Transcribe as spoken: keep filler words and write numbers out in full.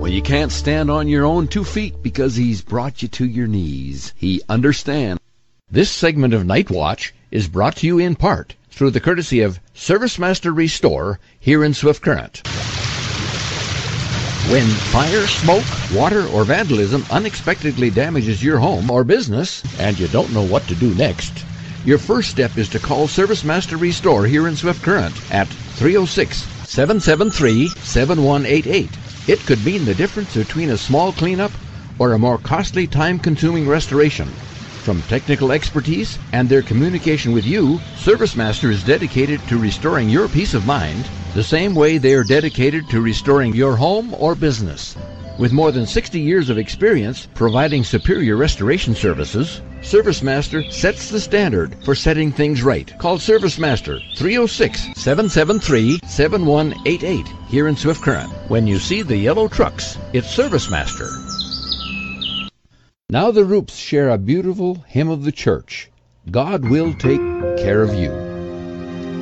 Well, you can't stand on your own two feet because he's brought you to your knees. He understands. This segment of Night Watch is brought to you in part through the courtesy of ServiceMaster Restore here in Swift Current. When fire, smoke, water, or vandalism unexpectedly damages your home or business and you don't know what to do next, your first step is to call ServiceMaster Restore here in Swift Current at three oh six, seven seven three, seven one eight eight. It could mean the difference between a small cleanup or a more costly, time-consuming restoration. From technical expertise and their communication with you, ServiceMaster is dedicated to restoring your peace of mind the same way they are dedicated to restoring your home or business. With more than sixty years of experience providing superior restoration services, ServiceMaster sets the standard for setting things right. Call ServiceMaster three oh six, seven seven three, seven one eight eight here in Swift Current. When you see the yellow trucks, it's ServiceMaster. Now the Roops share a beautiful hymn of the church. God will take care of you.